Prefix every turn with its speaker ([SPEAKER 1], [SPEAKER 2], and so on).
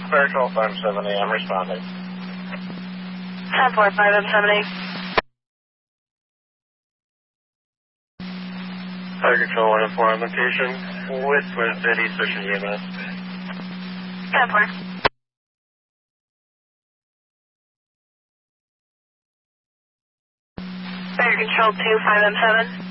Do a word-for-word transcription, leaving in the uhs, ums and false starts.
[SPEAKER 1] Fire Control five seventy, I'm responding.
[SPEAKER 2] ten four five M seventy.
[SPEAKER 1] Fire Control one oh four on location with Twin City switching E M S.
[SPEAKER 2] ten four. Fire Control two five M seven.